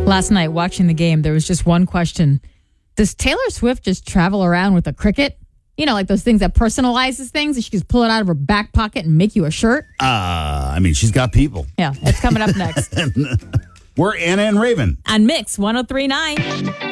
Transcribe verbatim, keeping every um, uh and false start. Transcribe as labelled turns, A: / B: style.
A: Last night, watching the game, there was just one question. Does Taylor Swift just travel around with a Cricut? You know, like those things that personalizes things, and she can just pull it out of her back pocket and make you a shirt?
B: Uh, I mean, she's got people.
A: Yeah, it's coming up next.
B: We're Anna and Raven.
A: On Mix one oh three point nine.